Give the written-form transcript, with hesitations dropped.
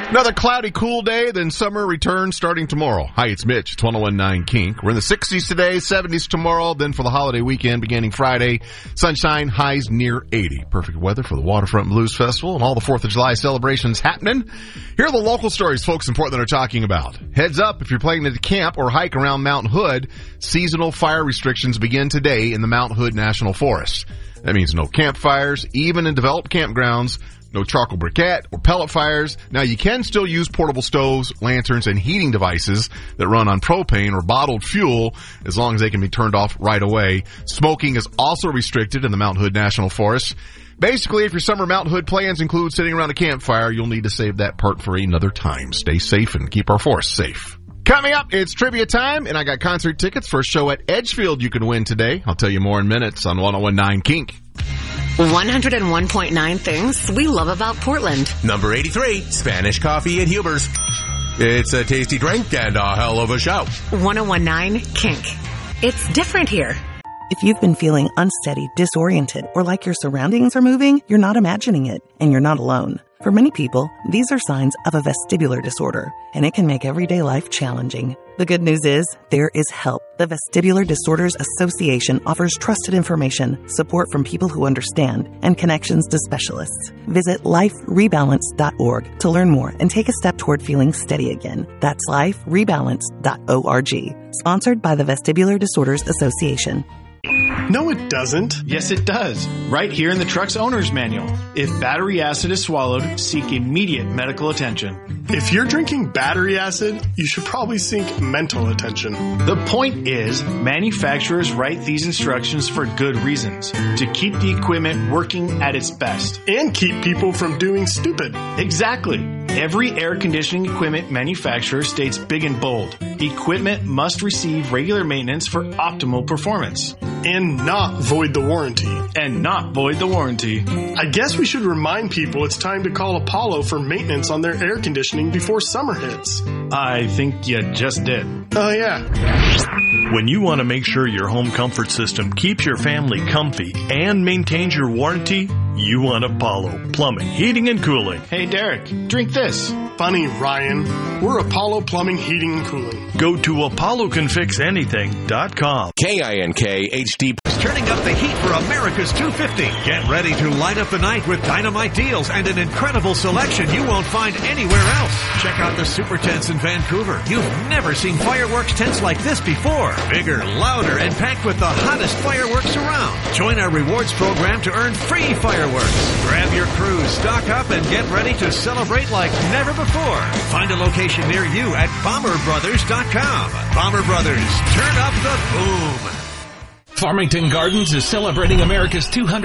Another cloudy, cool day, then summer returns starting tomorrow. Hi, it's Mitch. It's 101.9 Kink. We're in the 60s today, 70s tomorrow, then for the holiday weekend beginning Friday, sunshine, highs near 80. Perfect weather for the Waterfront Blues Festival and all the 4th of July celebrations happening. Here are the local stories folks in Portland are talking about. Heads up, if you're planning to camp or hike around Mount Hood, seasonal fire restrictions begin today in the Mount Hood National Forest. That means no campfires, even in developed campgrounds. No charcoal briquette or pellet fires. Now, you can still use portable stoves, lanterns, and heating devices that run on propane or bottled fuel as long as they can be turned off right away. Smoking is also restricted in the Mount Hood National Forest. Basically, if your summer Mount Hood plans include sitting around a campfire, you'll need to save that part for another time. Stay safe and keep our forest safe. Coming up, it's trivia time, and I got concert tickets for a show at Edgefield you can win today. I'll tell you more in minutes on 101.9 Kink. 101.9 things we love about Portland. Number 83, Spanish coffee at Huber's. It's a tasty drink and a hell of a show. 101.9 Kink. It's different here. If you've been feeling unsteady, disoriented, or like your surroundings are moving, you're not imagining it, and you're not alone. For many people, these are signs of a vestibular disorder, and it can make everyday life challenging. The good news is, there is help. The Vestibular Disorders Association offers trusted information, support from people who understand, and connections to specialists. Visit liferebalance.org to learn more and take a step toward feeling steady again. That's liferebalance.org. Sponsored by the Vestibular Disorders Association. No, it doesn't. Yes, it does. Right here in the truck's owner's manual. If battery acid is swallowed, seek immediate medical attention. If you're drinking battery acid, you should probably seek mental attention. The point is, manufacturers write these instructions for good reasons. To keep the equipment working at its best. And keep people from doing stupid. Exactly. Every air conditioning equipment manufacturer states big and bold. Equipment must receive regular maintenance for optimal performance. And not void the warranty. And not void the warranty. I guess we should remind people it's time to call Apollo for maintenance on their air conditioning before summer hits. I think you just did. Oh, yeah. When you want to make sure your home comfort system keeps your family comfy and maintains your warranty, you want Apollo Plumbing, Heating, and Cooling. Hey, Derek, drink this. Funny, Ryan. We're Apollo Plumbing, Heating, and Cooling. Go to ApolloCanFixAnything.com. KINK HD. Turning up the heat for America's 250. Get ready to light up the night with dynamite deals and an incredible selection you won't find anywhere else. Check out the super tents in Vancouver. You've never seen fireworks tents like this before. Bigger, louder, and packed with the hottest fireworks around. Join our rewards program to earn free fireworks. Grab your crews, stock up, and get ready to celebrate like never before. Find a location near you at BomberBrothers.com. Bomber Brothers, turn up the boom. Farmington Gardens is celebrating America's 200